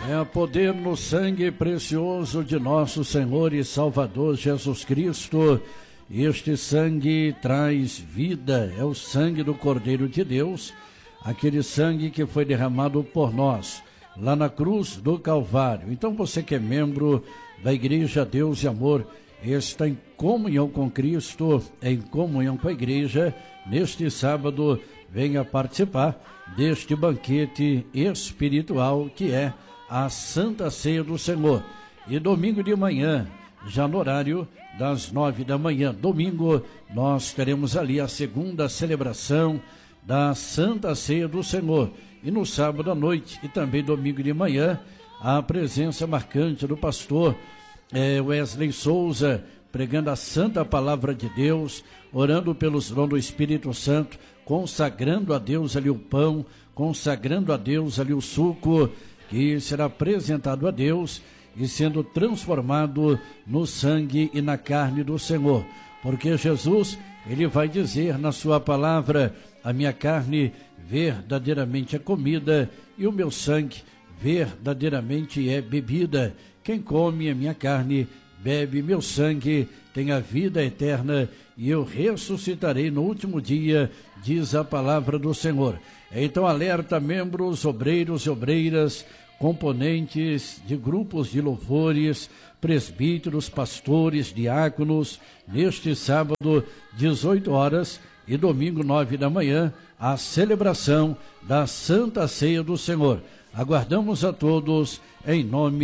É poder no sangue precioso de nosso Senhor e Salvador Jesus Cristo. Este sangue traz vida, é o sangue do Cordeiro de Deus, aquele sangue que foi derramado por nós, lá na cruz do Calvário. Então você que é membro da Igreja Deus e Amor, está em comunhão com Cristo, em comunhão com a Igreja, neste sábado, venha participar deste banquete espiritual que é a Santa Ceia do Senhor. E domingo de manhã, já no horário das 9 da manhã, domingo, nós teremos ali a segunda celebração da Santa Ceia do Senhor. E no sábado à noite e também domingo de manhã, a presença marcante do pastor Wesley Souza, pregando a santa palavra de Deus, orando pelos dons do Espírito Santo, consagrando a Deus ali o pão, consagrando a Deus ali o suco, que será apresentado a Deus e sendo transformado no sangue e na carne do Senhor. Porque Jesus, ele vai dizer na sua palavra: a minha carne verdadeiramente é comida e o meu sangue verdadeiramente é bebida. Quem come a minha carne, bebe meu sangue, tem a vida eterna, e eu ressuscitarei no último dia, diz a palavra do Senhor. Então alerta membros, obreiros e obreiras, componentes de grupos de louvores, presbíteros, pastores, diáconos, neste sábado, 18 horas, e domingo, 9 da manhã, a celebração da Santa Ceia do Senhor. Aguardamos a todos em nome